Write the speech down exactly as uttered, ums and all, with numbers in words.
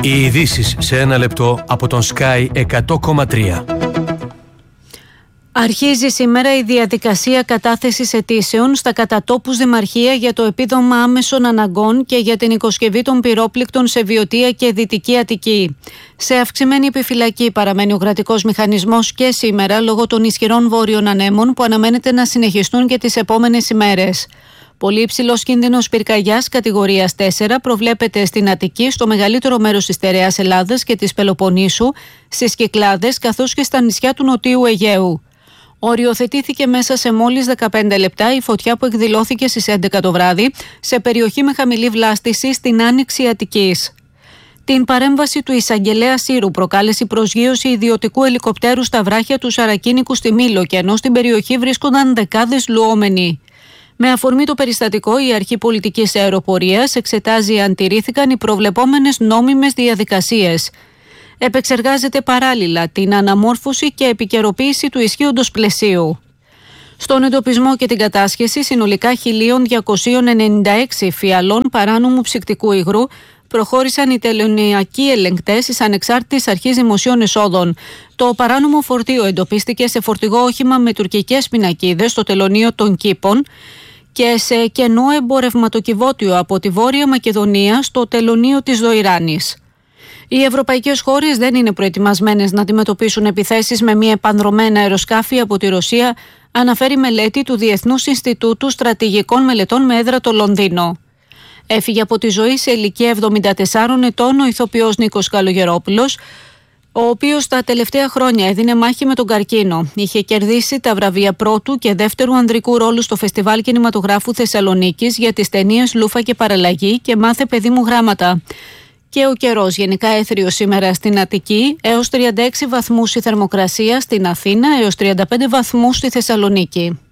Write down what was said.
Οι ειδήσεις σε ένα λεπτό από τον Sky εκατό κόμμα τρία. Αρχίζει σήμερα η διαδικασία κατάθεσης αιτήσεων στα κατατόπους δημαρχία για το επίδομα άμεσων αναγκών και για την οικοσκευή των πυρόπληκτων σε Βιωτία και Δυτική Αττική. Σε αυξημένη επιφυλακή παραμένει ο κρατικός μηχανισμός και σήμερα λόγω των ισχυρών βόρειων ανέμων που αναμένεται να συνεχιστούν και τις επόμενες ημέρες. Πολύ υψηλός κίνδυνος πυρκαγιάς κατηγορίας τέσσερα προβλέπεται στην Αττική, στο μεγαλύτερο μέρος της στερεάς Ελλάδας και της Πελοποννήσου, στις Κυκλάδες καθώς και στα νησιά του Νοτιού Αιγαίου. Οριοθετήθηκε μέσα σε μόλις δεκαπέντε λεπτά η φωτιά που εκδηλώθηκε στις έντεκα το βράδυ σε περιοχή με χαμηλή βλάστηση στην Άνοιξη Αττικής. Την παρέμβαση του εισαγγελέα Σύρου προκάλεσε η προσγείωση ιδιωτικού ελικοπτέρου στα βράχια του Σαρακίνικου στη Μήλο, και ενώ στην περιοχή βρίσκονταν δεκάδες λουόμενοι. Με αφορμή το περιστατικό, η Αρχή Πολιτικής Αεροπορίας εξετάζει αν τηρήθηκαν οι προβλεπόμενες νόμιμες διαδικασίες. Επεξεργάζεται παράλληλα την αναμόρφωση και επικαιροποίηση του ισχύοντος πλαισίου. Στον εντοπισμό και την κατάσχεση συνολικά χίλια διακόσια ενενήντα έξι φιαλών παράνομου ψυκτικού υγρού προχώρησαν οι τελωνειακοί ελεγκτές της Ανεξάρτητης Αρχής Δημοσίων Εσόδων. Το παράνομο φορτίο εντοπίστηκε σε φορτηγό όχημα με τουρκικές πινακίδες στο τελωνείο των Κήπων και σε κενό εμπορευματοκιβώτιο από τη Βόρεια Μακεδονία στο τελωνείο της Δοϊράνης. Οι ευρωπαϊκές χώρες δεν είναι προετοιμασμένες να αντιμετωπίσουν επιθέσεις με μη επανδρωμένα αεροσκάφη από τη Ρωσία, αναφέρει μελέτη του Διεθνούς Ινστιτούτου Στρατηγικών Μελετών με έδρα το Λονδίνο. Έφυγε από τη ζωή σε ηλικία εβδομήντα τεσσάρων ετών ο ηθοποιός Νίκος Καλογερόπουλος, ο οποίος τα τελευταία χρόνια έδινε μάχη με τον καρκίνο. Είχε κερδίσει τα βραβεία πρώτου και δεύτερου ανδρικού ρόλου στο Φεστιβάλ Κινηματογράφου Θεσσαλονίκης για τις ταινίες Λούφα και Παραλλαγή και Μάθε παιδί μου γράμματα. Και ο καιρός γενικά έθριος σήμερα στην Αττική, έως τριάντα έξι βαθμούς η θερμοκρασία στην Αθήνα, έως τριάντα πέντε βαθμούς στη Θεσσαλονίκη.